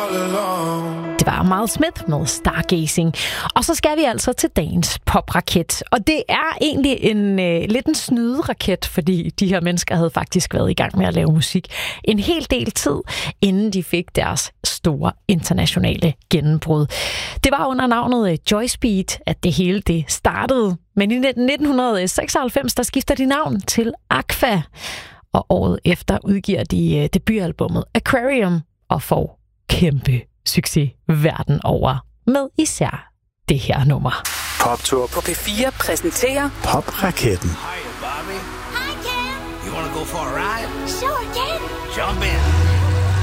Det var Miles Smith med Stargazing. Og så skal vi altså til dagens popraket. Og det er egentlig lidt en snyderaket, fordi de her mennesker havde faktisk været i gang med at lave musik en hel del tid, inden de fik deres store internationale gennembrud. Det var under navnet Joy Speed, at det hele det startede. Men i 1996, der skifter de navn til Aqua. Og året efter udgiver de debutalbummet Aquarium og får kæmpe succes verden over med især det her nummer. Poptur på P4 præsenterer Popraketten. Hi, Bobby. Hi, Ken. You want to go for a ride? Sure, Ken. Jump in.